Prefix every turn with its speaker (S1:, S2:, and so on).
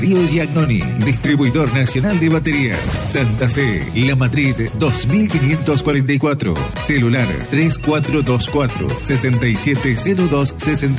S1: Río Giagnoni, distribuidor nacional de baterías. Santa Fe, La Madrid 2544. Celular 3424 670260.